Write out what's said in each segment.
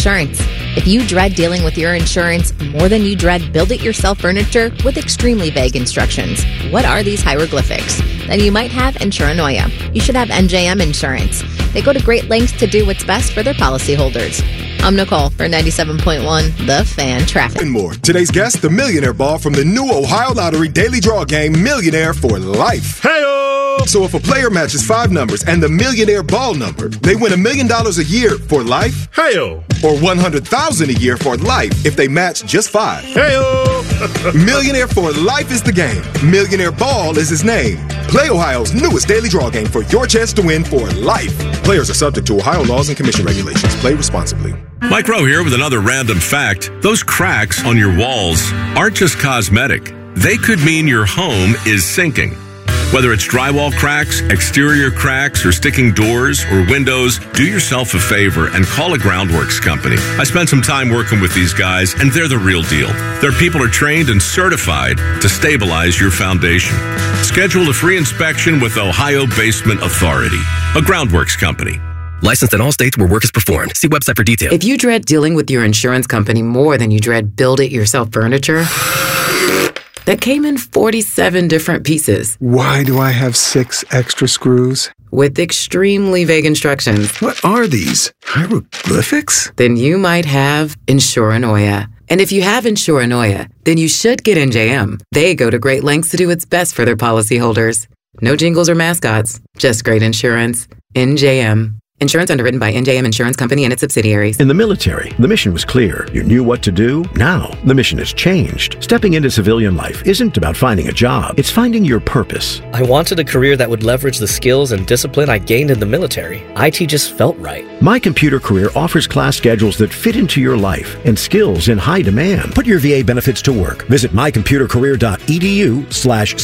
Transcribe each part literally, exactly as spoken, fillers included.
Insurance. If you dread dealing with your insurance more than you dread build-it-yourself furniture with extremely vague instructions, what are these hieroglyphics? Then you might have Insuranoia. You should have N J M Insurance. They go to great lengths to do what's best for their policyholders. I'm Nicole for ninety-seven point one The Fan Traffic. And more. Today's guest, the Millionaire Ball from the new Ohio Lottery Daily Draw game, Millionaire for Life. Hey-o! So if a player matches five numbers and the Millionaire Ball number, they win a million dollars a year for life. Hey-o! Or one hundred thousand dollars a year for life if they match just five. Hey-o! Millionaire for Life is the game. Millionaire Ball is his name. Play Ohio's newest daily draw game for your chance to win for life. Players are subject to Ohio laws and commission regulations. Play responsibly. Mike Rowe here with another random fact. Those cracks on your walls aren't just cosmetic. They could mean your home is sinking. Whether it's drywall cracks, exterior cracks, or sticking doors or windows, do yourself a favor and call a Groundworks company. I spent some time working with these guys, and they're the real deal. Their people are trained and certified to stabilize your foundation. Schedule a free inspection with Ohio Basement Authority, a Groundworks company. Licensed in all states where work is performed. See website for details. If you dread dealing with your insurance company more than you dread build-it-yourself furniture, that came in forty-seven different pieces. Why do I have six extra screws? With extremely vague instructions. What are these? Hieroglyphics? Then you might have Insuranoia. And if you have Insuranoia, then you should get N J M. They go to great lengths to do what's best for their policyholders. No jingles or mascots, just great insurance. N J M. Insurance underwritten by N J M Insurance Company and its subsidiaries. In the military, the mission was clear. You knew what to do. Now, the mission has changed. Stepping into civilian life isn't about finding a job. It's finding your purpose. I wanted a career that would leverage the skills and discipline I gained in the military. I T just felt right. My Computer Career offers class schedules that fit into your life and skills in high demand. Put your V A benefits to work. Visit mycomputercareer.edu slash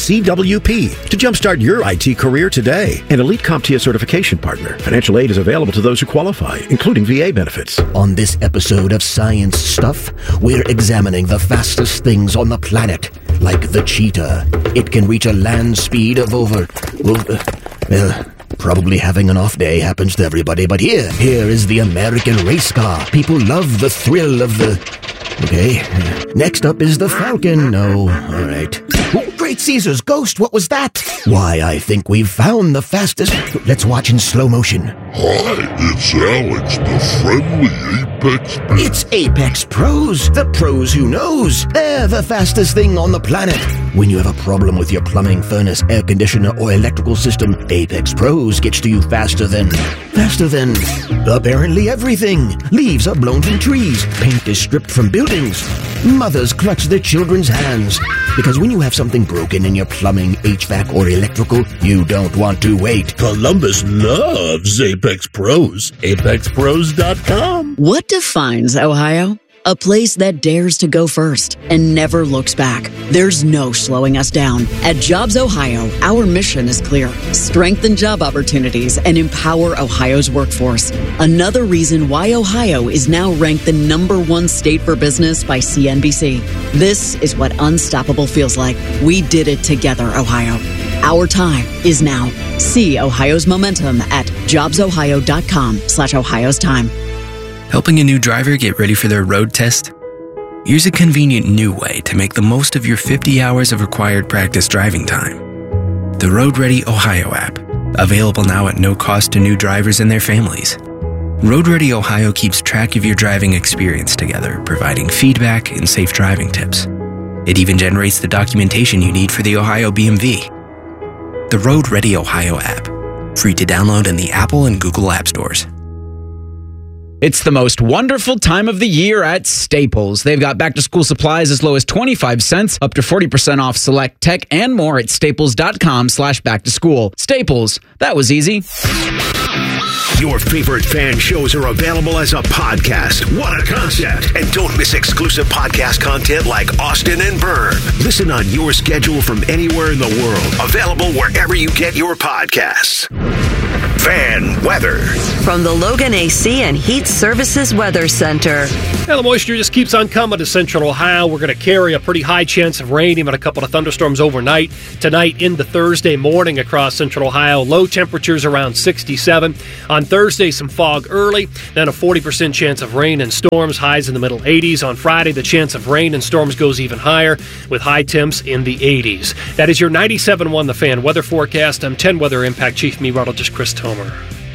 CWP to jumpstart your I T career today. An Elite CompTIA certification partner. Financial aid is available to those who qualify, including V A benefits. On this episode of Science Stuff, we're examining the fastest things on the planet, like the cheetah. It can reach a land speed of over... Well, uh, well, probably having an off day happens to everybody, but here, here is the American race car. People love the thrill of the... Okay. Next up is the Falcon. No, all right. Oh, Great Caesar's ghost, what was that? Why, I think we've found the fastest... Let's watch in slow motion. Hi, it's Alex, the friendly Apex Pro. It's Apex Pros, the pros who knows. They're the fastest thing on the planet. When you have a problem with your plumbing, furnace, air conditioner, or electrical system, Apex Pros gets to you faster than... Faster than... apparently everything. Leaves are blown from trees. Paint is stripped from buildings. Mothers clutch their children's hands. Because when you have something broken in your plumbing, H V A C, or electrical, you don't want to wait. Columbus loves Apex Pros. Apex Pros dot com. What defines Ohio? A place that dares to go first and never looks back. There's no slowing us down. At Jobs Ohio, our mission is clear. Strengthen job opportunities and empower Ohio's workforce. Another reason why Ohio is now ranked the number one state for business by C N B C. This is what unstoppable feels like. We did it together, Ohio. Our time is now. See Ohio's momentum at jobsohio.com slash Ohio's time. Helping a new driver get ready for their road test? Here's a convenient new way to make the most of your fifty hours of required practice driving time. The Road Ready Ohio app, available now at no cost to new drivers and their families. Road Ready Ohio keeps track of your driving experience together, providing feedback and safe driving tips. It even generates the documentation you need for the Ohio B M V. The Road Ready Ohio app, free to download in the Apple and Google App Stores. It's the most wonderful time of the year at Staples. They've got back-to-school supplies as low as twenty-five cents, up to forty percent off select tech, and more at staples.com slash back-to-school. Staples, that was easy. Your favorite fan shows are available as a podcast. What a concept. And don't miss exclusive podcast content like Austin and Byrne. Listen on your schedule from anywhere in the world. Available wherever you get your podcasts. Fan weather. From the Logan A C and Heat Services Weather Center. Now, the moisture just keeps on coming to central Ohio. We're going to carry a pretty high chance of rain, even a couple of thunderstorms overnight. Tonight into Thursday morning across central Ohio. Low temperatures around sixty-seven. On Thursday, some fog early. Then a forty percent chance of rain and storms. Highs in the middle eighties. On Friday, the chance of rain and storms goes even higher with high temps in the eighties. That is your ninety-seven point one The Fan weather forecast. I'm ten Weather Impact Chief Meteorologist Chris Tomer.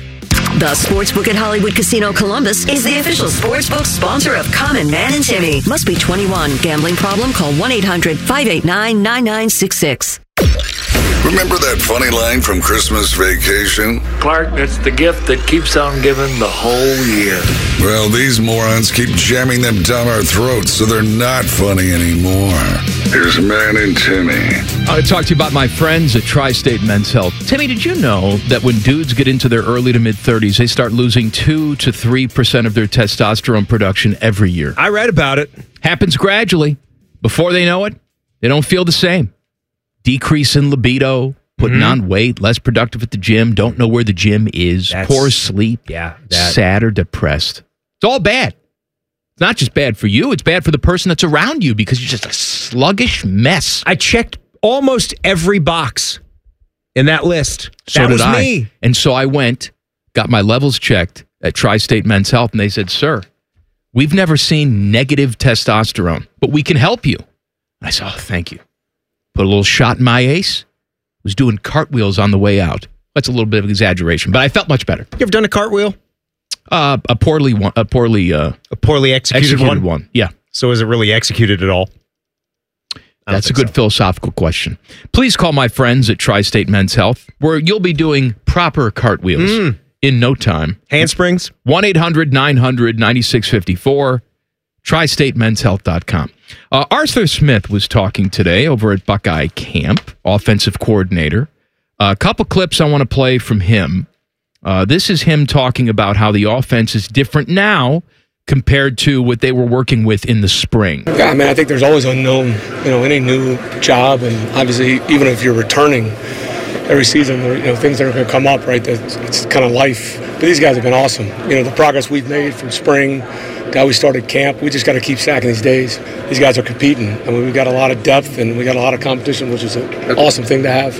The Sportsbook at Hollywood Casino Columbus is the official sportsbook sponsor of Common Man and Timmy. Must be twenty-one. Gambling problem? Call one eight hundred five eight nine nine nine six six. Remember that funny line from Christmas Vacation? Clark, it's the gift that keeps on giving the whole year. Well, these morons keep jamming them down our throats, so they're not funny anymore. Here's Man and Timmy. I want to talk to you about my friends at Tri-State Men's Health. Timmy, did you know that when dudes get into their early to mid-thirties, they start losing two to three percent of their testosterone production every year? I read about it. Happens gradually. Before they know it, they don't feel the same. Decrease in libido, putting mm-hmm. on weight, less productive at the gym, don't know where the gym is, That's, poor sleep, yeah, that. sad or depressed. It's all bad. It's not just bad for you, it's bad for the person that's around you because you're just a sluggish mess. I checked almost every box in that list. So that did was I. me. And so I went, got my levels checked at Tri-State Men's Health, and they said, sir, we've never seen negative testosterone, but we can help you. I said, oh, thank you. Put a little shot in my ace. Was doing cartwheels on the way out. That's a little bit of exaggeration, but I felt much better. You ever done a cartwheel? Uh, a poorly one, a poorly, uh, a poorly executed, executed one? one. Yeah. So is it really executed at all? That's a good so. philosophical question. Please call my friends at Tri-State Men's Health, where you'll be doing proper cartwheels mm. in no time. Handsprings? one eight hundred nine hundred ninety-six fifty-four. tri state men's health dot com. Uh, Arthur Smith was talking today over at Buckeye Camp, offensive coordinator. Uh, a couple clips I want to play from him. Uh, this is him talking about how the offense is different now compared to what they were working with in the spring. Yeah, I mean, I think there's always unknown, you know, any new job, and obviously even if you're returning every season, you know, things that are going to come up, right? That's, it's kind of life. But these guys have been awesome. You know, the progress we've made from spring to how we started camp, we just got to keep stacking these days. These guys are competing. I mean, we've got a lot of depth and we got a lot of competition, which is an awesome thing to have.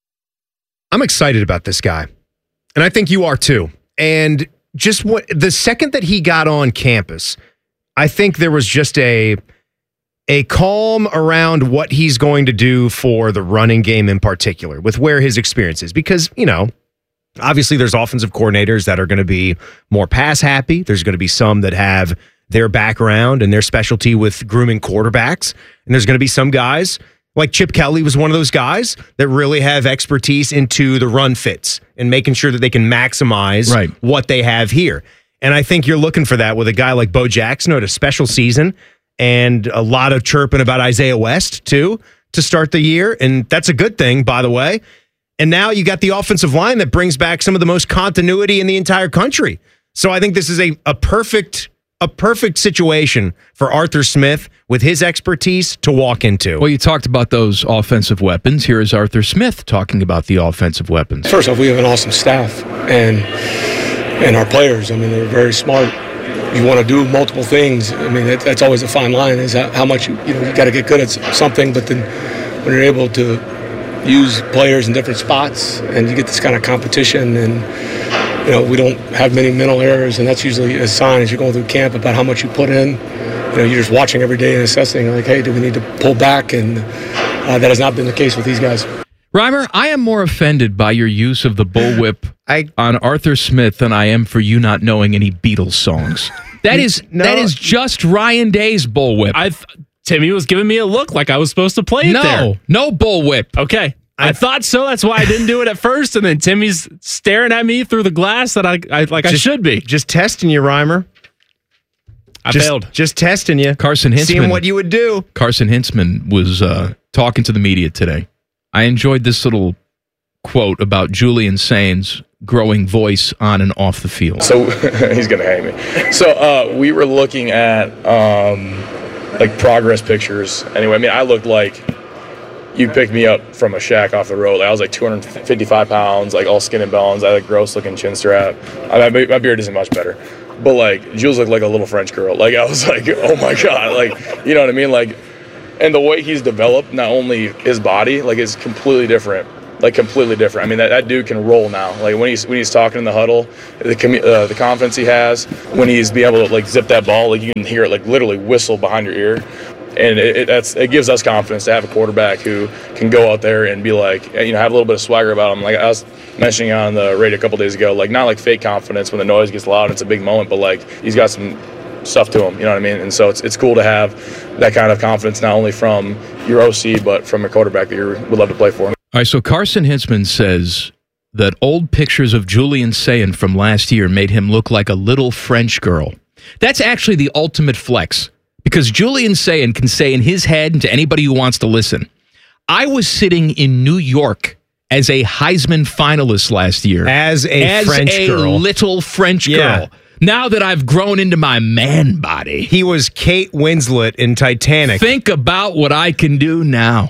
I'm excited about this guy, and I think you are too. And just what the second that he got on campus, I think there was just a a calm around what he's going to do for the running game in particular, with where his experience is. Because, you know, obviously there's offensive coordinators that are going to be more pass happy. There's going to be some that have their background and their specialty with grooming quarterbacks. And there's going to be some guys, like Chip Kelly was one of those guys, that really have expertise into the run fits and making sure that they can maximize right. what they have here. And I think you're looking for that with a guy like Bo Jackson, who had a special season and a lot of chirping about Isaiah West, too, to start the year. And that's a good thing, by the way. And now you got the offensive line that brings back some of the most continuity in the entire country. So I think this is a, a perfect a perfect situation for Arthur Smith with his expertise to walk into. Well, you talked about those offensive weapons. Here is Arthur Smith talking about the offensive weapons. First off, we have an awesome staff and and our players. I mean, they're very smart. You want to do multiple things. I mean, that, that's always a fine line, is how much you, you know, you got to get good at something, but then when you're able to use players in different spots and you get this kind of competition, and you know, we don't have many mental errors, and that's usually a sign as you're going through camp about how much you put in. You know, you're just watching every day and assessing, like, hey, do we need to pull back? And uh, that has not been the case with these guys. Reimer, I am more offended by your use of the bullwhip I, on Arthur Smith than I am for you not knowing any Beatles songs. That is no, that is just Ryan Day's bullwhip. I Timmy was giving me a look like I was supposed to play it no, there. No, no bullwhip. Okay. I, I thought so. That's why I didn't do it at first. And then Timmy's staring at me through the glass that I, I like just, I should be. Just testing you, Reimer. I just, failed. Just testing you. Carson Hintzman. Seeing what you would do. Carson Hintzman was uh, talking to the media today. I enjoyed this little quote about Julian Sainz' growing voice on and off the field. So he's going to hate me. So uh, we were looking at um, like progress pictures. Anyway, I mean, I looked like, you picked me up from a shack off the road. Like, I was like two hundred fifty-five pounds, like all skin and bones. I had a gross looking chin strap. I mean, my beard isn't much better. But like, Jules looked like a little French girl. Like, I was like, oh my God. Like, you know what I mean? Like, and the way he's developed, not only his body, like, is completely different. Like, completely different. I mean, that, that dude can roll now. Like, when he's when he's talking in the huddle, the commu- uh, the confidence he has, when he's being able to, like, zip that ball, like, you can hear it, like, literally whistle behind your ear. And it, it, that's, it gives us confidence to have a quarterback who can go out there and be like, you know, have a little bit of swagger about him. Like I was mentioning on the radio a couple days ago, like, not like fake confidence when the noise gets loud and it's a big moment, but like, he's got some stuff to him, you know what I mean? And so it's it's cool to have that kind of confidence, not only from your O C, but from a quarterback that you would love to play for. All right, so Carson Hinsman says that old pictures of Julian Sayin from last year made him look like a little French girl. That's actually the ultimate flex. Because Julian Sayin can say in his head, and to anybody who wants to listen, I was sitting in New York as a Heisman finalist last year. As a as French a girl. little French Yeah. girl. Now that I've grown into my man body. He was Kate Winslet in Titanic. Think about what I can do now.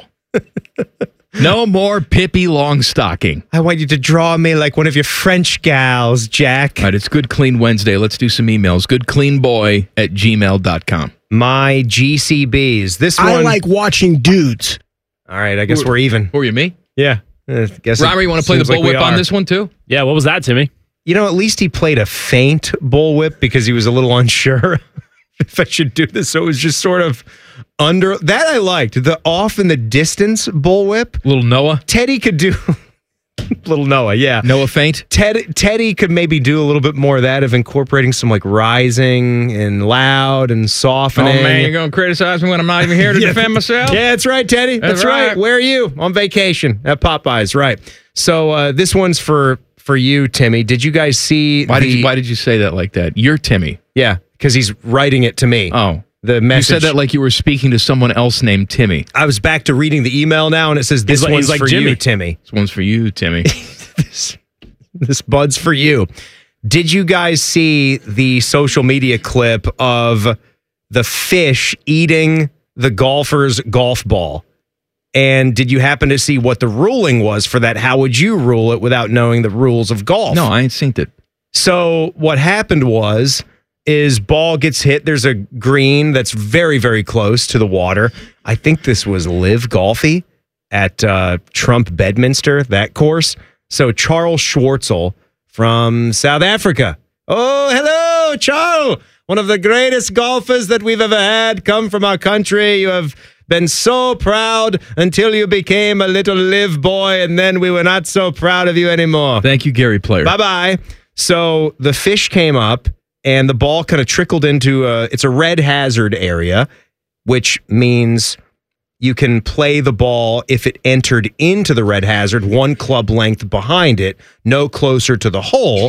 No more Pippi Longstocking. I want you to draw me like one of your French gals, Jack. All right, it's Good Clean Wednesday. Let's do some emails. goodcleanboy at gmail dot com. My G C Bs. This one. I like watching dudes. All right, I guess Who- we're even. Who are you, me? Yeah. I guess Robert, you want to play the seems like we bullwhip on are. this one too? Yeah, what was that, Timmy? You know, at least he played a faint bullwhip because he was a little unsure if I should do this. So it was just sort of under. That I liked. The off in the distance bullwhip. Little Noah. Teddy could do. Little Noah, yeah. Noah faint. Ted, Teddy could maybe do a little bit more of that, of incorporating some like rising and loud and softening. Oh, man, you're going to criticize me when I'm not even here to Yeah. defend myself? Yeah, that's right, Teddy. That's, That's right. right. Where are you? On vacation at Popeyes, right. So uh, this one's for for you, Timmy. Did you guys see Why the, did you Why did you say that like that? You're Timmy. Yeah, because he's writing it to me. Oh. The message. You said that like you were speaking to someone else named Timmy. I was back to reading the email now, and it says this He's like- one's he's like for Jimmy. you, Timmy. This one's for you, Timmy. this, this bud's for you. Did you guys see the social media clip of the fish eating the golfer's golf ball? And did you happen to see what the ruling was for that? How would you rule it without knowing the rules of golf? No, I ain't seen it. So what happened was, is ball gets hit. There's a green that's very, very close to the water. I think this was Live Golfy at uh, Trump Bedminster, that course. So Charles Schwartzel from South Africa. Oh, hello, Charles. One of the greatest golfers that we've ever had come from our country. You have been so proud until you became a little live boy, and then we were not so proud of you anymore. Thank you, Gary Player. Bye-bye. So the fish came up, and the ball kind of trickled into a, it's a red hazard area, which means you can play the ball if it entered into the red hazard, one club length behind it, no closer to the hole.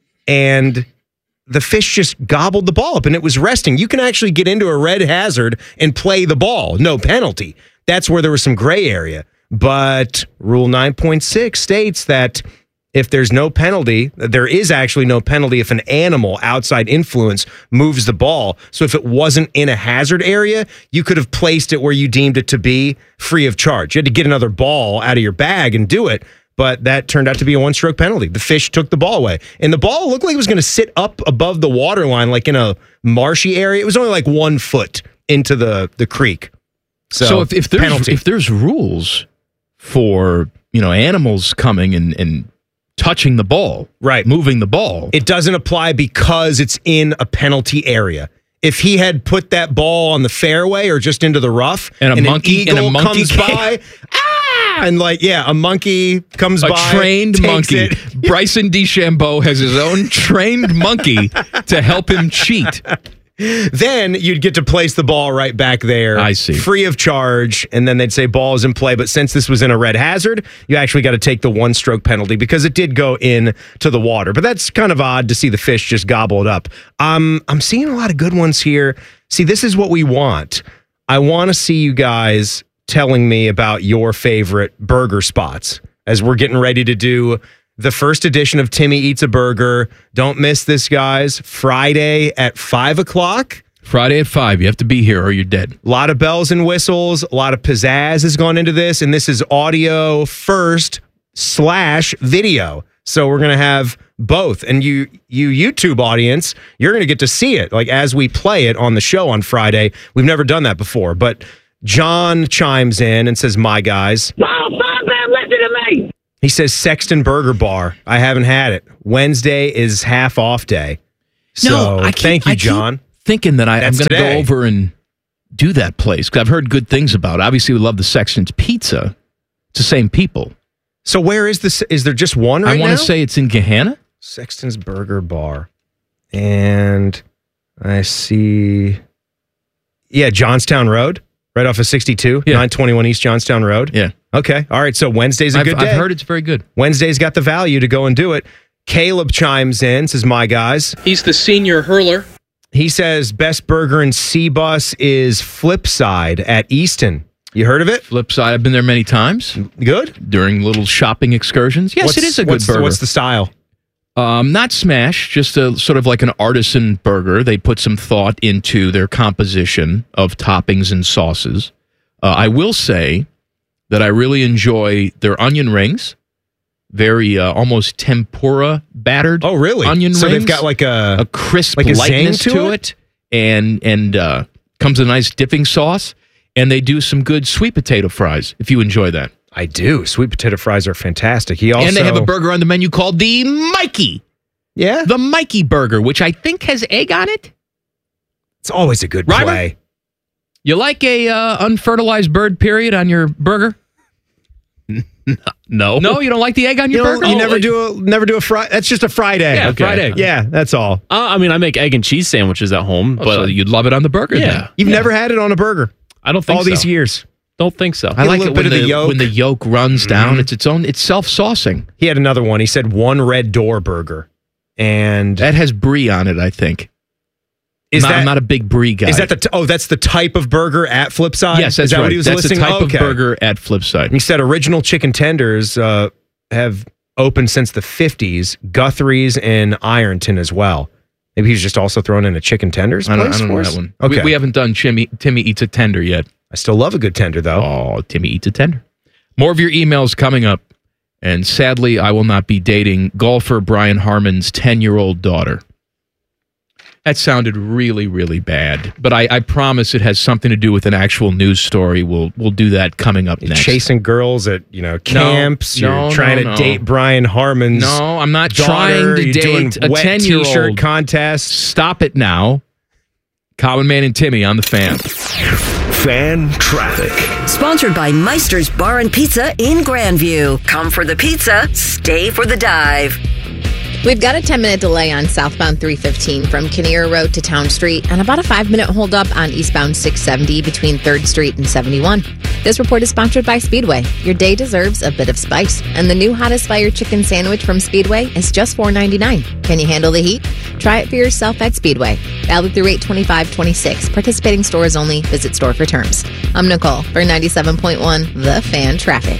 And the fish just gobbled the ball up, and it was resting. You can actually get into a red hazard and play the ball, no penalty. That's where there was some gray area. But Rule nine point six states that if there's no penalty, there is actually no penalty if an animal, outside influence, moves the ball. So if it wasn't in a hazard area, you could have placed it where you deemed it to be free of charge. You had to get another ball out of your bag and do it. But that turned out to be a one-stroke penalty. The fish took the ball away. And the ball looked like it was going to sit up above the water line, like in a marshy area. It was only like one foot into the, the creek. So, So, if, if there's penalty. if there's rules for, you know, animals coming and, and touching the ball, right, moving the ball, it doesn't apply because it's in a penalty area. If he had put that ball on the fairway or just into the rough, And a an monkey- and eagle a monkey comes came- by, ah, and like yeah, a monkey comes a by, trained takes monkey. it. Bryson DeChambeau has his own trained monkey to help him cheat. Then you'd get to place the ball right back there. I see. Free of charge. And then they'd say ball is in play. But since this was in a red hazard, you actually got to take the one stroke penalty because it did go in to the water. But that's kind of odd to see the fish just gobble it up. Um, I'm seeing a lot of good ones here. See, this is what we want. I want to see you guys telling me about your favorite burger spots as we're getting ready to do the first edition of Timmy Eats a Burger. Don't miss this, guys. Friday at five o'clock. Friday at five. You have to be here or you're dead. A lot of bells and whistles. A lot of pizzazz has gone into this. And this is audio first slash video. So we're going to have both. And you, you YouTube audience, you're going to get to see it like as we play it on the show on Friday. We've never done that before. But John chimes in and says, my guys. Wow, Bob, listen to me. He says Sexton Burger Bar. I haven't had it. Wednesday is half off day. So No, I keep- thank you, I keep John. Thinking that I, I'm That's going to go today. over and do that place because I've heard good things about it. Obviously, we love the Sexton's Pizza. It's the same people. So where is this? Is there just one right I want now? to say it's in Gahanna. Sexton's Burger Bar. And I see, yeah, Johnstown Road, right off of sixty-two, Yeah. nine twenty-one East Johnstown Road. Yeah. Okay. All right. So Wednesday's a I've, good day. I've heard it's very good. Wednesday's got the value to go and do it. Caleb chimes in, says, my guys. He's the senior hurler. He says, best burger in C-Bus is Flipside at Easton. You heard of it? Flipside. I've been there many times. Good. During little shopping excursions. Yes, What's- it is a good what's the- burger. what's the style? Um, not smash, just a sort of like an artisan burger. They put some thought into their composition of toppings and sauces. Uh, I will say that I really enjoy their onion rings. Very uh, almost tempura battered. Oh, really? Onion So rings. they've got like a a crisp like a lightness zing to to it? it, and and uh, comes with a nice dipping sauce. And they do some good sweet potato fries. If you enjoy that, I do. Sweet potato fries are fantastic. He also and they have a burger on the menu called the Mikey. Yeah, the Mikey Burger, which I think has egg on it. It's always a good Reimer? play. You like a uh, unfertilized bird period on your burger? No, no, you don't like the egg on your You, know, burger. you never do a never do a fry. That's just a fried egg. Yeah, fried egg. Yeah, that's all. Uh, I mean, I make egg and cheese sandwiches at home, Oh, but so you'd love it on the burger. Yeah. then. You've never had it on a burger. I don't think all so. these years. Don't think so. I like little it bit when of the the, yolk. when the yolk runs down. It's its own. It's self-saucing. He had another one. He said one Red Door burger, and That has brie on it. I think. is I'm not, that I'm not a big brie guy. is that the t- oh that's the type of burger at Flipside? yes? That's is that right. what he was that's listing? the type Okay. of burger at Flipside. He said original chicken tenders uh, have opened since the fifties. Guthrie's in Ironton as well. Maybe he's just also throwing in a chicken tenders I don't, place I don't for know us? that one. Okay, We, we haven't done Timmy, Timmy Eats a Tender yet. I still love a good tender though. Oh, Timmy Eats a Tender. More of your emails coming up. And sadly, I will not be dating golfer Brian Harmon's ten-year-old daughter. That sounded really, really bad. But I, I promise it has something to do with an actual news story. We'll we'll do that coming up You're next. chasing girls at you know camps. no, You're no, trying no. to date Brian Harmon's. No, I'm not daughter. trying to You're doing date a wet ten-year-old. T-shirt contest. Stop it now. Common Man and Timmy on the Fan. Fan traffic. Sponsored by Meister's Bar and Pizza in Grandview. Come for the pizza, stay for the dive. We've got a ten-minute delay on southbound three fifteen from Kinnear Road to Town Street and about a five-minute holdup on eastbound six seventy between third Street and seventy-one. This report is sponsored by Speedway. Your day deserves a bit of spice, and the new Hottest Fire Chicken Sandwich from Speedway is just four ninety-nine. Can you handle the heat? Try it for yourself at Speedway. Valid through eight twenty-five twenty-six. Participating stores only. Visit store for terms. I'm Nicole for ninety-seven point one The Fan Traffic.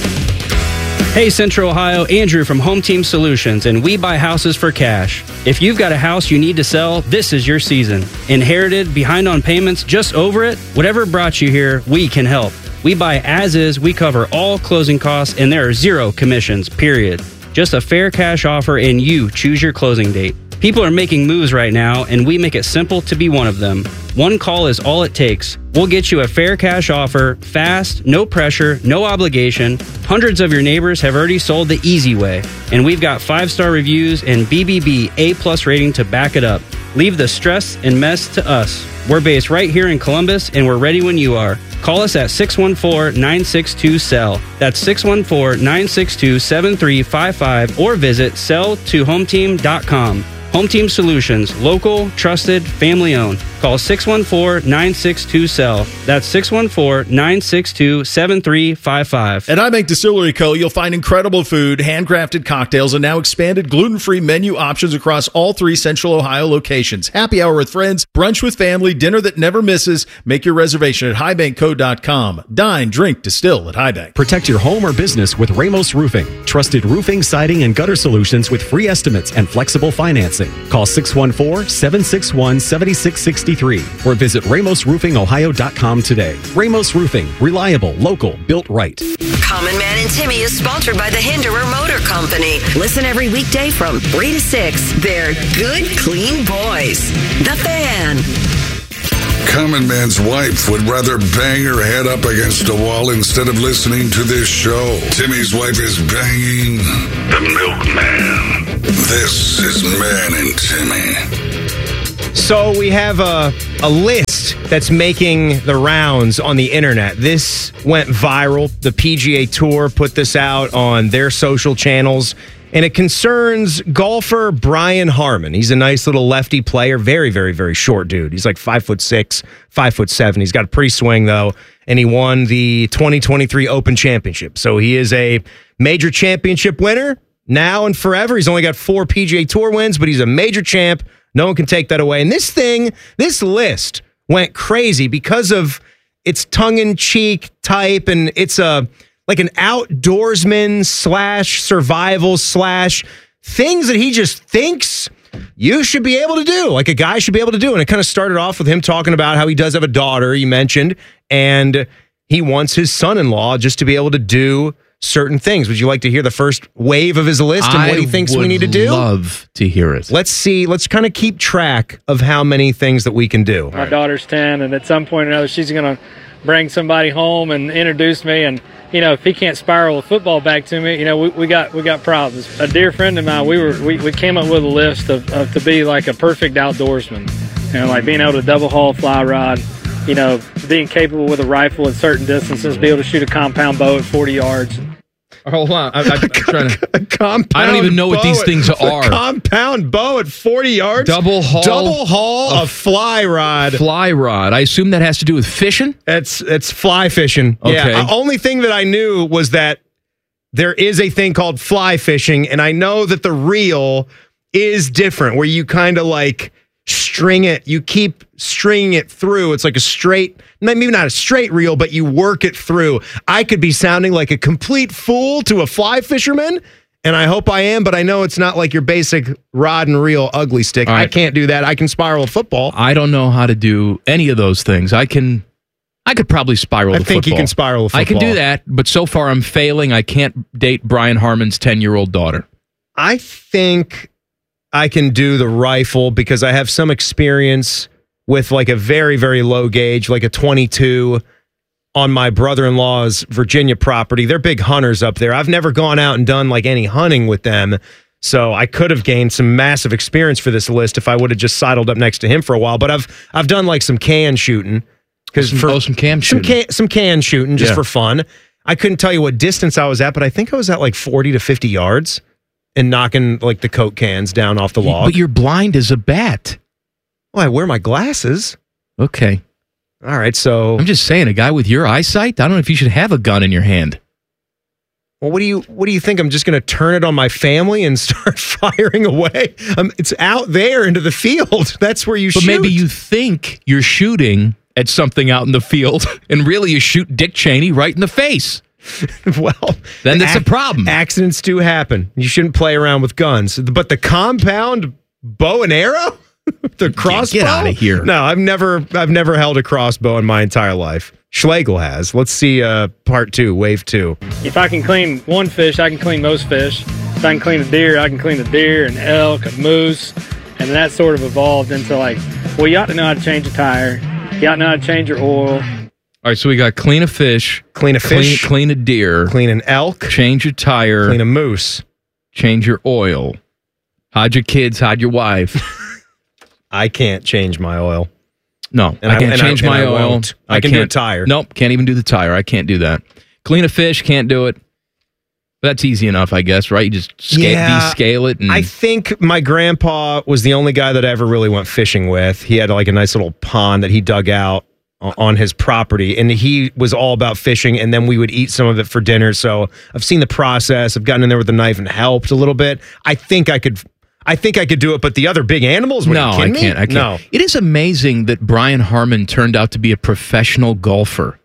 Hey, Central Ohio, Andrew from Home Team Solutions, and we buy houses for cash. If you've got a house you need to sell, this is your season. Inherited, behind on payments, just over it, whatever brought you here, we can help. We buy as is, we cover all closing costs, and there are zero commissions, period. Just a fair cash offer, and you choose your closing date. People are making moves right now, and we make it simple to be one of them. One call is all it takes. We'll get you a fair cash offer, fast, no pressure, no obligation. Hundreds of your neighbors have already sold the easy way, and we've got five-star reviews and B B B A-plus rating to back it up. Leave the stress and mess to us. We're based right here in Columbus, and we're ready when you are. Call us at six one four, nine six two, S E L L. That's six one four, nine six two, seven three five five or visit sell to home team dot com. Home Team Solutions, local, trusted, family owned. Call six one four, nine six two, S E L L. That's six one four, nine six two, seven three five five. At iBank Distillery Co., you'll find incredible food, handcrafted cocktails, and now expanded gluten-free menu options across all three Central Ohio locations. Happy hour with friends, brunch with family, dinner that never misses. Make your reservation at high bank co dot com. Dine, drink, distill at HighBank. Protect your home or business with Ramos Roofing. Trusted roofing, siding, and gutter solutions with free estimates and flexible financing. Call six one four, seven six one, seven six six fifty-three or visit ramos roofing ohio dot com today. Ramos Roofing, reliable, local, built right. Common Man and Timmy is sponsored by the Hinderer Motor Company. Listen every weekday from three to six. They're good, clean boys. The Fan. Common Man's wife would rather bang her head up against a wall instead of listening to this show. Timmy's wife is banging the milkman. This is Man and Timmy. So we have a, a list that's making the rounds on the internet. This went viral. The P G A Tour put this out on their social channels, and it concerns golfer Brian Harman. He's a nice little lefty player, very, very, very short dude. He's like five foot six, five foot seven. He's got a pretty swing though, and he won the twenty twenty-three Open Championship. So he is a major championship winner now and forever. He's only got four P G A Tour wins, but he's a major champ. No one can take that away. And this thing, this list went crazy because of its tongue-in-cheek type, and it's a like an outdoorsman slash survival slash things that he just thinks you should be able to do, like a guy should be able to do. And it kind of started off with him talking about how he does have a daughter, you mentioned, and he wants his son-in-law just to be able to do certain things. Would you like to hear the first wave of his list and what he thinks we need to do? I would love to hear it. Let's see. Let's kind of keep track of how many things that we can do. My daughter's ten, and at some point or another, she's going to bring somebody home and introduce me. And, you know, if he can't spiral a football back to me, you know, we, we got we got problems. A dear friend of mine, we were we, we came up with a list of, of to be like a perfect outdoorsman. You know, like being able to double haul fly rod, you know, being capable with a rifle at certain distances, be able to shoot a compound bow at forty yards. Hold on. I, I, I'm trying to. A compound I don't even know what these bow things at, are. A compound bow at forty yards. Double haul. Double haul of fly rod. Fly rod. I assume that has to do with fishing? It's it's fly fishing. Okay. Yeah. The only thing that I knew was that there is a thing called fly fishing, and I know that the reel is different, where you kind of like string it. You keep stringing it through. It's like a straight, maybe not a straight reel, but you work it through. I could be sounding like a complete fool to a fly fisherman, and I hope I am, but I know it's not like your basic rod and reel ugly stick. All right. I can't do that. I can spiral a football. I don't know how to do any of those things. I can, I could probably spiral I the think football. you can spiral a football. I can do that, but so far I'm failing. I can't date Brian Harmon's ten-year-old daughter. I think I can do the rifle because I have some experience with like a very, very low gauge, like a twenty-two on my brother-in-law's Virginia property. They're big hunters up there. I've never gone out and done like any hunting with them. So I could have gained some massive experience for this list if I would have just sidled up next to him for a while. But I've I've done like some can shooting. Some, for, oh, some can some shooting. Can, some can shooting just Yeah. for fun. I couldn't tell you what distance I was at, but I think I was at like forty to fifty yards and knocking like the Coke cans down off the log. But you're blind as a bat. Well, I wear my glasses. Okay. All right, so I'm just saying, a guy with your eyesight, I don't know if you should have a gun in your hand. Well, what do you what do you think? I'm just going to turn it on my family and start firing away? Um, it's out there into the field. That's where you But shoot. maybe you think you're shooting at something out in the field, and really you shoot Dick Cheney right in the face. Well, then that's a ac- problem. Accidents do happen. You shouldn't play around with guns. But the compound bow and arrow, the crossbow. Get outta here. No, I've never, I've never held a crossbow in my entire life. Schlegel has. Let's see, uh, part two, wave two. If I can clean one fish, I can clean most fish. If I can clean a deer, I can clean a deer, an elk, a moose. And that sort of evolved into like, well, you ought to know how to change a tire. You ought to know how to change your oil. All right, so we got clean a fish, clean a clean, fish, clean a deer, clean an elk, change your tire, clean a moose, change your oil, hide your kids, hide your wife. I can't change my oil. No, And I I- can't and I- change and my I oil. won't. I can do a can't- tire. Nope, can't even do the tire. I can't do that. Clean a fish, can't do it. That's easy enough, I guess, right? You just scale, Yeah. descale it. And I think my grandpa was the only guy that I ever really went fishing with. He had like a nice little pond that he dug out o- on his property, and he was all about fishing, and then we would eat some of it for dinner. So I've seen the process. I've gotten in there with a knife and helped a little bit. I think I could I think I could do it, but the other big animals, what, no, are you I kidding can't. me? I can't. No. It is amazing that Brian Harmon turned out to be a professional golfer.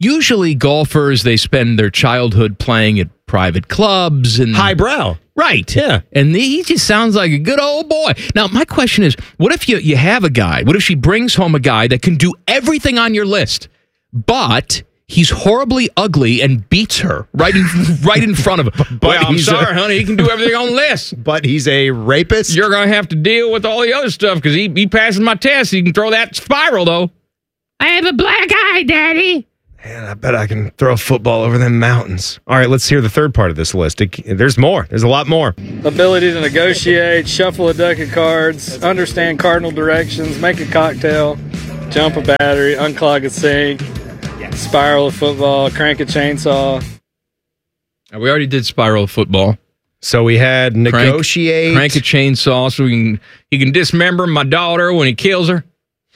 usually golfers, they spend their childhood playing at private clubs and highbrow. Right. Yeah. And he just sounds like a good old boy. Now, my question is, what if you, you have a guy? What if she brings home a guy that can do everything on your list, but he's horribly ugly and beats her right in right in front of her? But well, I'm he's sorry, a- honey. He can do everything on the list. But he's a rapist? You're going to have to deal with all the other stuff because he, he passes my test. He can throw that spiral, though. I have a black eye, Daddy. Man, I bet I can throw a football over them mountains. All right, let's hear the third part of this list. It, there's more. There's a lot more. Ability to negotiate, shuffle a deck of cards, understand cardinal directions, make a cocktail, jump a battery, unclog a sink, spiral a football, crank a chainsaw. We already did spiral football. So we had negotiate. Crank, crank a chainsaw so we can, he can dismember my daughter when he kills her.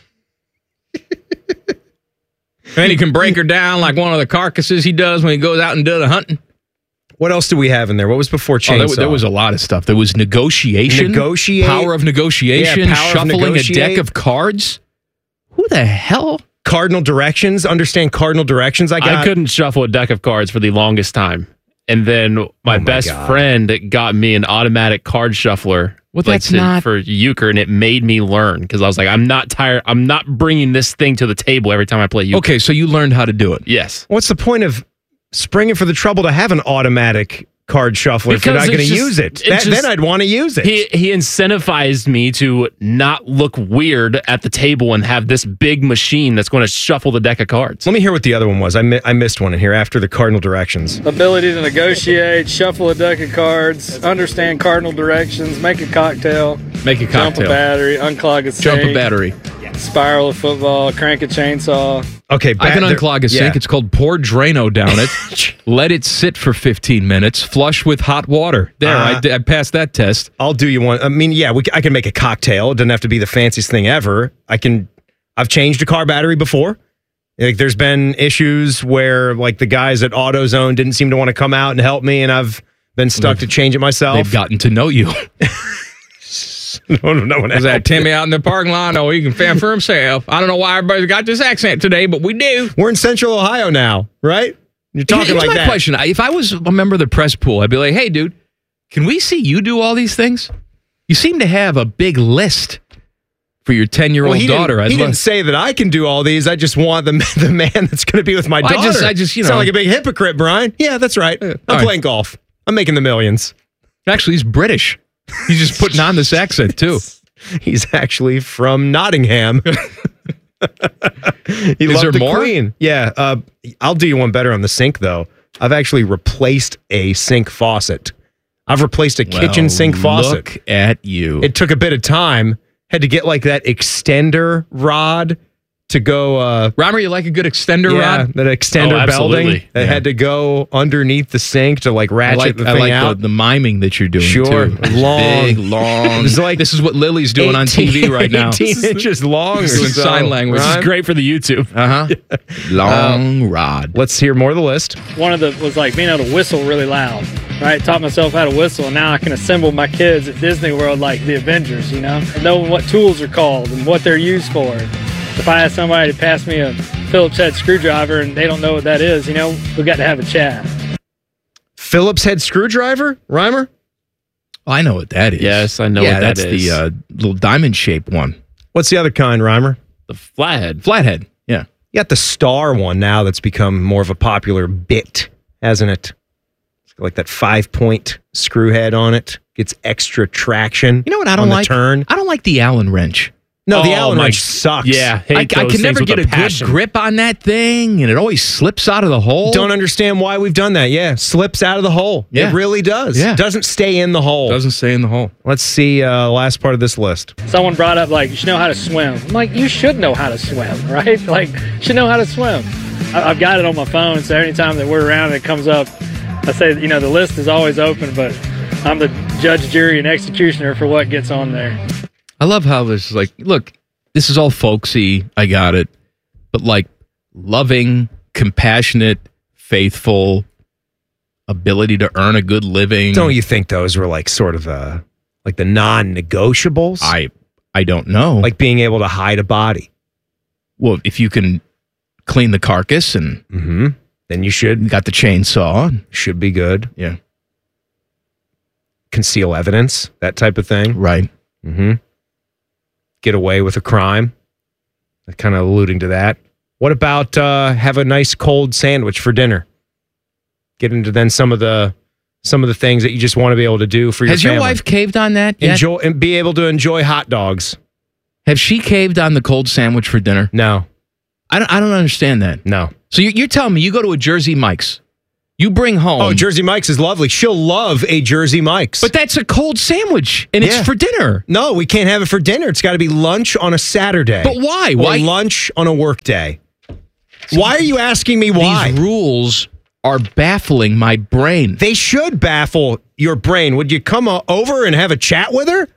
And he can break her down like one of the carcasses he does when he goes out and does the hunting. What else do we have in there? What was before chainsaw? Oh, there, there was a lot of stuff. There was negotiation. Negotiate. Power of negotiation. Yeah, power of shuffling negotiate. a deck of cards. Who the hell? Cardinal directions. Understand cardinal directions. I got. I couldn't shuffle a deck of cards for the longest time. And then my, Oh my best God. friend got me an automatic card shuffler. Well, like that's to- not- for euchre, and it made me learn because I was like, I'm not tired. I'm not bringing this thing to the table every time I play euchre. Okay, so you learned how to do it. Yes. What's the point of springing for the trouble to have an automatic card shuffler if you're not Because going to it's just- use it? it's That, just- then I'd want to use it. He he incentivized me to not look weird at the table and have this big machine that's going to shuffle the deck of cards. Let me hear what the other one was. I, mi- I missed one in here after the cardinal directions. Ability to negotiate, shuffle a deck of cards, understand cardinal directions, make a cocktail, Make a jump a cocktail. battery, unclog a sink, Jump a battery. spiral a football, crank a chainsaw. Okay, I can there- unclog a yeah. sink. It's called pour Drano down it. Let it sit for fifteen minutes. Flush with hot water. There, Uh, I, did- I passed that test. I'll do you one. I mean, yeah, we, c- I can make a cocktail. It doesn't have to be the fanciest thing ever. I can. I've changed a car battery before. Like, there's been issues where like the guys at AutoZone didn't seem to want to come out and help me, and I've been stuck to change it myself. They've gotten to know you. no, no, no one Is that helped. Timmy out in the parking lot? Oh, he can fend for himself. I don't know why everybody's got this accent today, but we do. We're in Central Ohio now, right? You're talking Here's like my that. question. If I was a member of the press pool, I'd be like, hey, dude, can we see you do all these things? You seem to have a big list for your ten-year-old Well, he daughter. Didn't, I'd he love- didn't say that I can do all these. I just want the the man that's going to be with my Well, I daughter. just- I just, you sound know- like a big hypocrite, Brian. Yeah, that's right. I'm all right. playing golf. I'm making the millions. Actually, he's British. He's just putting on this accent, too. He's actually from Nottingham. he Is loved there the more? Queen. Yeah, uh, I'll do you one better on the sink though. I've actually replaced a sink faucet. I've replaced a kitchen Well, sink faucet. Look at you. It took a bit of time. Had to get like that extender rod to go. Uh, Romer, you like a good extender yeah, rod? that extender Oh, absolutely. belting that Yeah. had to go underneath the sink to like I ratchet like, the I thing like out. the, the miming that you're doing, Sure. too. It's Long. Big, long. It's like this is what Lily's doing on T V right now. eighteen inches long. or Doing so, sign language. right? This is great for the YouTube. Uh-huh. Long rod. Let's hear more of the list. One of the was like being able to whistle really loud, right? Taught myself how to whistle, and now I can assemble my kids at Disney World like the Avengers, you know? Knowing what tools are called and what they're used for. If I ask somebody to pass me a Phillips head screwdriver and they don't know what that is, you know, we got to have a chat. Phillips head screwdriver, Reimer? Oh, I know what that is. Yes, I know yeah, what that that's is. the uh, little diamond-shaped one. What's the other kind, Reimer? The flathead. Flathead, yeah. You got the star one now that's become more of a popular bit, hasn't it? It's got like that five-point screw head on it. Gets extra traction. You know what I don't on the like? turn. I don't like the Allen wrench. No, the Oh, Allen my- wrench sucks. Yeah, hate I, I those can never things with get a, a passion. good grip on that thing, and it always slips out of the hole. Don't understand why we've done that. Yeah, slips out of the hole. Yeah. It really does. Yeah. Doesn't stay in the hole. Doesn't stay in the hole. Let's see uh, last part of this list. Someone brought up, like, you should know how to swim. I'm like, you should know how to swim, right? Like, you should know how to swim. I, I've got it on my phone, so anytime that we're around and it comes up, I say, you know, the list is always open, but I'm the judge, jury, and executioner for what gets on there. I love how this is like, look, this is all folksy. I got it. But like loving, compassionate, faithful, ability to earn a good living. Don't you think those were like sort of uh, like the non-negotiables? I I don't know. Like being able to hide a body. Well, if you can clean the carcass, and mm-hmm. then you should got the chainsaw. Should be good. Yeah. Conceal evidence, that type of thing. Right. Mm-hmm. Get away with a crime. Kind of alluding to that. What about uh, have a nice cold sandwich for dinner? Get into then some of the some of the things that you just want to be able to do for your Has family. your wife caved on that yet? Enjoy and be able to enjoy hot dogs. Have she caved on the cold sandwich for dinner? No. I don't, I don't understand that. No. So you, you're telling me you go to a Jersey Mike's, you bring home... Oh, Jersey Mike's is lovely. She'll love a Jersey Mike's. But that's a cold sandwich, and Yeah. it's for dinner. No, we can't have it for dinner. It's got to be lunch on a Saturday. But why? Or Why? lunch on a work day. Why are you asking me why? These rules are baffling my brain. They should baffle your brain. Would you come uh, over and have a chat with her?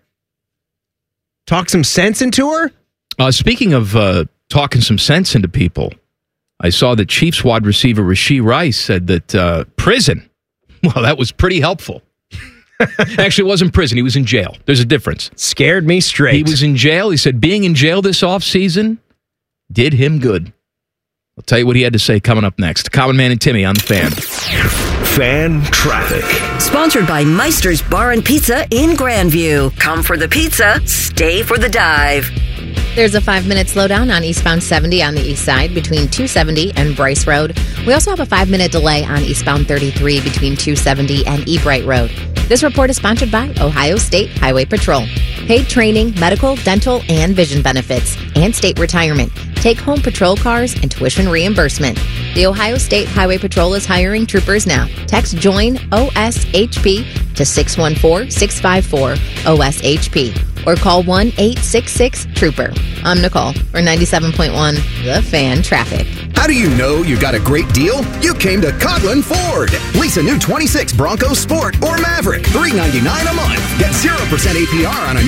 Talk some sense into her? Uh, speaking of uh, talking some sense into people, I saw that Chiefs wide receiver Rashee Rice said that uh, prison, well, that was pretty helpful. Actually, it wasn't prison. He was in jail. There's a difference. Scared me straight. He was in jail. He said being in jail this offseason did him good. I'll tell you what he had to say coming up next. Common Man and Timmy on the Fan. Fan traffic. Sponsored by Meister's Bar and Pizza in Grandview. Come for the pizza, stay for the dive. There's a five-minute slowdown on eastbound seventy on the east side between two seventy and Bryce Road. We also have a five-minute delay on eastbound thirty-three between two seventy and Ebright Road. This report is sponsored by Ohio State Highway Patrol. Paid training, medical, dental, and vision benefits, and state retirement. Take home patrol cars and tuition reimbursement. The Ohio State Highway Patrol is hiring troopers now. Text JOIN O S H P to six one four, six five four, O S H P or call one eight six six trooper. I'm Nicole for ninety-seven point one The Fan Traffic. How do you know you got a great deal? You came to Coughlin Ford. Lease a new twenty-six Bronco Sport or Maverick, three ninety-nine a month. Get zero percent A P R on a